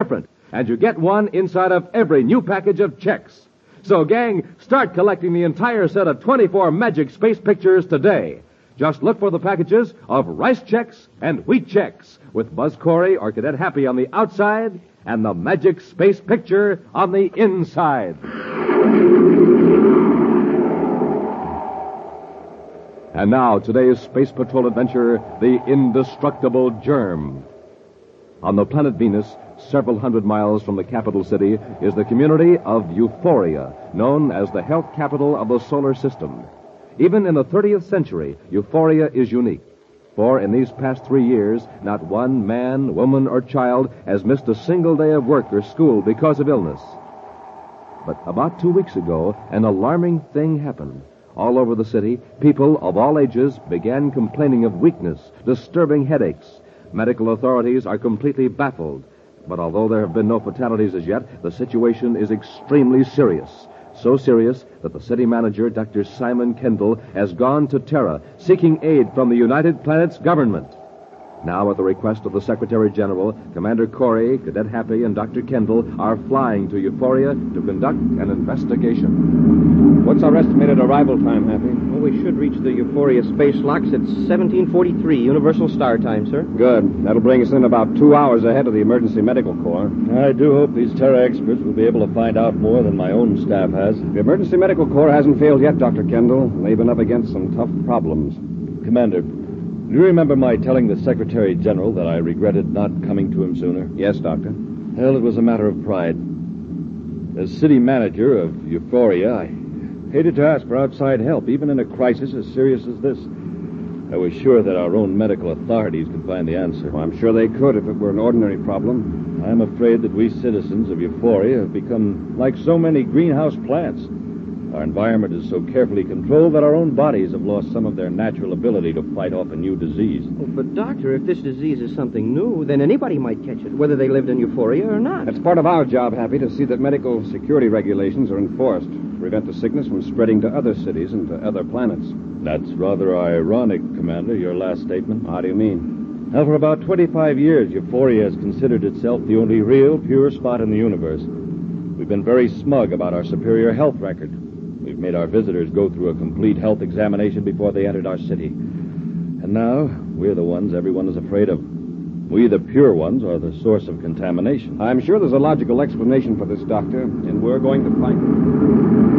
different, and you get one inside of every new package of checks. So, gang, start collecting the entire set of 24 Magic Space Pictures today. Just look for the packages of Rice Checks and Wheat Checks with Buzz Corey or Cadet Happy on the outside and the Magic Space Picture on the inside. And now, today's Space Patrol adventure, the Indestructible Germ. On the planet Venus, several hundred miles from the capital city, is the community of Euphoria, known as the health capital of the solar system. Even in the 30th century, Euphoria is unique. For in these past 3 years, not one man, woman, or child has missed a single day of work or school because of illness. But about 2 weeks ago, an alarming thing happened. All over the city, people of all ages began complaining of weakness, disturbing headaches. Medical authorities are completely baffled. But although there have been no fatalities as yet, the situation is extremely serious. So serious that the city manager, Dr. Simon Kendall, has gone to Terra, seeking aid from the United Planets government. Now, at the request of the Secretary General, Commander Corey, Cadet Happy, and Dr. Kendall are flying to Euphoria to conduct an investigation. What's our estimated arrival time, Happy? Well, we should reach the Euphoria space locks at 17:43 Universal Star Time, sir. Good. That'll bring us in about 2 hours ahead of the Emergency Medical Corps. I do hope these Terra experts will be able to find out more than my own staff has. The Emergency Medical Corps hasn't failed yet, Dr. Kendall. They've been up against some tough problems. Commander, do you remember my telling the Secretary General that I regretted not coming to him sooner? Yes, Doctor. Well, it was a matter of pride. As city manager of Euphoria, I hated to ask for outside help, even in a crisis as serious as this. I was sure that our own medical authorities could find the answer. Well, I'm sure they could if it were an ordinary problem. I'm afraid that we citizens of Euphoria have become like so many greenhouse plants. Our environment is so carefully controlled that our own bodies have lost some of their natural ability to fight off a new disease. Oh, but, Doctor, if this disease is something new, then anybody might catch it, whether they lived in Euphoria or not. That's part of our job, Happy, to see that medical security regulations are enforced to prevent the sickness from spreading to other cities and to other planets. That's rather ironic, Commander, your last statement. How do you mean? Now, for about 25 years, Euphoria has considered itself the only real, pure spot in the universe. We've been very smug about our superior health record. We've made our visitors go through a complete health examination before they entered our city. And now, we're the ones everyone is afraid of. We, the pure ones, are the source of contamination. I'm sure there's a logical explanation for this, Doctor, and we're going to find it.